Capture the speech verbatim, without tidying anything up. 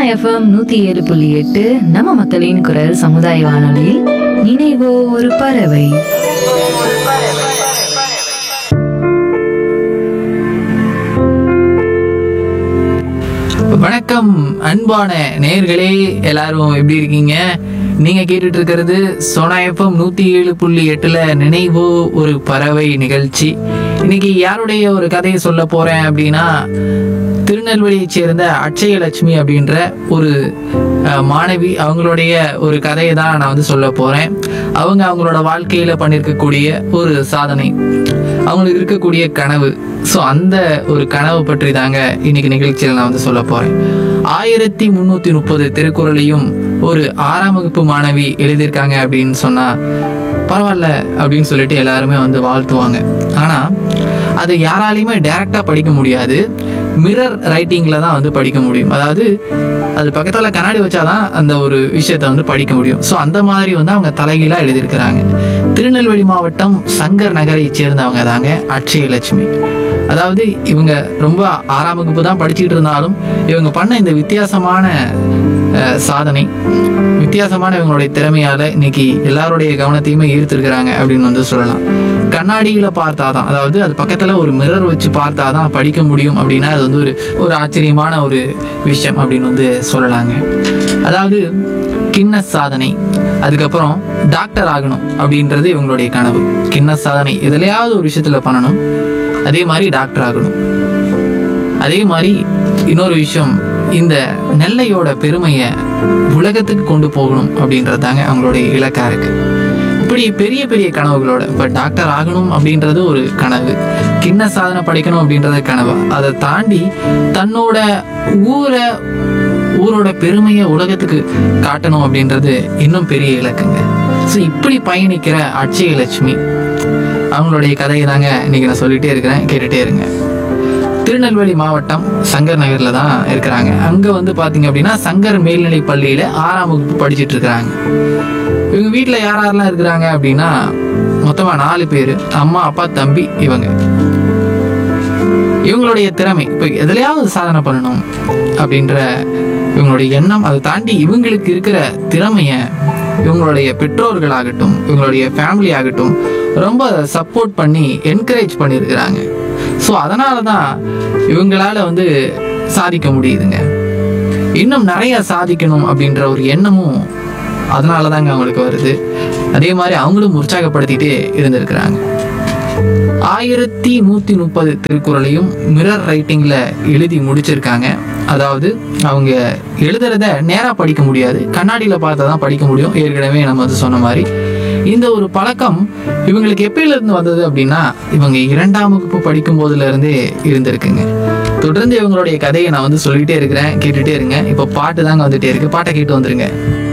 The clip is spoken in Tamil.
எஃப்எம் நூத்தி ஏழு புள்ளி எட்டு நம்ம மக்களின் குரல் சமுதாய வானொலியில் நினைவோ ஒரு பறவை. வணக்கம் அன்பான நேயர்களே, எல்லாரும் எப்படி இருக்கீங்க? நீங்க கேட்டுட்டு இருக்கிறது சோனா எஃப்எம் நூத்தி ஏழு புள்ளி எட்டுல நினைவோ ஒரு பறவை நிகழ்ச்சி. இன்னைக்கு யாருடைய ஒரு கதையை சொல்ல போறேன் அப்படின்னா, திருநெல்வேலியை சேர்ந்த அட்சயலட்சுமி அப்படின்ற ஒரு மாணவி, அவங்களுடைய ஒரு கதையை தான் நான் வந்து சொல்ல போறேன். அவங்க அவங்களோட வாழ்க்கையில பண்ணியிருக்கக்கூடிய ஒரு சாதனை, அவங்களுக்கு இருக்கக்கூடிய கனவு, ஸோ அந்த ஒரு கனவு பற்றி தாங்க இன்னைக்கு நிகழ்ச்சியில் நான் வந்து சொல்ல போறேன். ஆயிரத்தி முன்னூத்தி முப்பது திருக்குறளையும் ஒரு ஆறாம் வகுப்பு மாணவி எழுதியிருக்காங்க அப்படின்னு சொன்னா பரவாயில்ல அப்படின்னு சொல்லிட்டு எல்லாருமே வந்து வாழ்த்துவாங்க. ஆனா அதை யாராலையுமே டைரக்டா படிக்க முடியாது, மிரர் ரைட்டிங்ல தான் வந்து படிக்க முடியும். அதாவது அது பக்கத்துல கண்ணாடி வச்சாதான் அந்த ஒரு விஷயத்த வந்து படிக்க முடியும். ஸோ அந்த மாதிரி வந்து அவங்க தலைகீழா எழுதியிருக்கிறாங்க. திருநெல்வேலி மாவட்டம் சங்கர் நகரை சேர்ந்தவங்க தாங்க அட்சயலட்சுமி. அதாவது இவங்க ரொம்ப ஆறாம் வகுப்பு தான் படிச்சுட்டு இருந்தாலும் இவங்க பண்ண இந்த வித்தியாசமான சாதனை, வித்தியாசமான இவங்களுடைய திறமையால இன்னைக்கு எல்லாருடைய கவனத்தையுமே ஈர்த்திருக்கிறாங்க அப்படின்னு வந்து சொல்லலாம். கண்ணாடியில பார்த்தாதான், அதாவது அது பக்கத்துல ஒரு மிரர் வச்சு பார்த்தாதான் படிக்க முடியும் அப்படின்னா அது வந்து ஒரு ஒரு ஆச்சரியமான ஒரு விஷயம் அப்படின்னு வந்து சொல்லலாங்க. அதாவது கின்னஸ் சாதனை, அதுக்கப்புறம் டாக்டர் ஆகணும் அப்படின்றது இவங்களுடைய கனவு. கின்னஸ் சாதனை எதுலையாவது ஒரு விஷயத்துல பண்ணணும், அதே மாதிரி டாக்டர் ஆகணும். அதே மாதிரி இன்னொரு விஷயம், இந்த நெல்லையோட பெருமையை உலகத்துக்கு கொண்டு போகணும் அப்படின்றது தாங்க அவங்களுடைய இலக்கா இருக்கு. இப்படி பெரிய பெரிய கனவுகளோட இப்போ டாக்டர் ஆகணும் அப்படின்றது ஒரு கனவு, கின்ன சாதனை படிக்கணும் அப்படின்றது கனவு, அதை தாண்டி தன்னோட ஊரை ஊரோட பெருமையை உலகத்துக்கு காட்டணும் அப்படின்றது இன்னும் பெரிய இலக்குங்க. ஸோ இப்படி பயணிக்கிற அட்சயலட்சுமி அவங்களுடைய கதையை தாங்க இன்னைக்கு நான் சொல்லிட்டே இருக்கிறேன், கேட்டுட்டே இருங்க. திருநெல்வேலி மாவட்டம் சங்கர் நகர்ல தான் இருக்கிறாங்க. அங்க வந்து பாத்தீங்க அப்படின்னா சங்கர் மேல்நிலை பள்ளியில ஆறாம் வகுப்பு படிச்சுட்டு இருக்கிறாங்க. இவங்க வீட்டுல யார் யாரெல்லாம் இருக்கிறாங்க அப்படின்னா மொத்தமா நாலு பேரு, அம்மா அப்பா தம்பி. இவங்க இவங்களுடைய திறமை, இப்ப எதுலையாவது சாதனை பண்ணணும் அப்படின்ற இவங்களுடைய எண்ணம், அதை தாண்டி இவங்களுக்கு இருக்கிற திறமைய இவங்களுடைய பெற்றோர்களாகட்டும் இவங்களுடைய ஃபேமிலி ஆகட்டும் ரொம்ப சப்போர்ட் பண்ணி என்கரேஜ் பண்ணியிருக்கிறாங்க. ஸோ அதனால தான் இவங்களால வந்து சாதிக்க முடியுதுங்க. இன்னும் நிறைய சாதிக்கணும் அப்படின்ற ஒரு எண்ணமும் அதனால தாங்க அவங்களுக்கு வருது. அதே மாதிரி அவங்களும் உற்சாகப்படுத்திட்டே இருந்திருக்கிறாங்க. ஆயிரத்தி நூத்தி முப்பது திருக்குறளையும் மிரர் ரைட்டிங்ல எழுதி முடிச்சிருக்காங்க. அதாவது அவங்க எழுதுறத நேரா படிக்க முடியாது, கண்ணாடியில பார்த்தா தான் படிக்க முடியும். ஏற்கனவே நம்ம வந்து சொன்ன மாதிரி இந்த ஒரு பழக்கம் இவங்களுக்கு எப்பயில இருந்து வந்தது அப்படின்னா இவங்க இரண்டாம் வகுப்பு படிக்கும் போதுல இருந்தே இருந்திருக்குங்க. தொடர்ந்து இவங்களுடைய கதையை நான் வந்து சொல்லிட்டே இருக்கிறேன், கேட்டுட்டே இருங்க. இப்போ பாட்டு தாங்க வந்துட்டே இருக்கு, பாட்டை கேட்டு வந்துருங்க.